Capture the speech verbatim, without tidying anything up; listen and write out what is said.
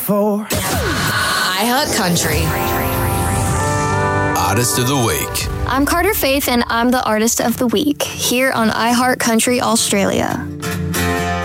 for iHeart Country. Artist of the Week. I'm Carter Faith, and I'm the Artist of the Week here on iHeart Country Australia.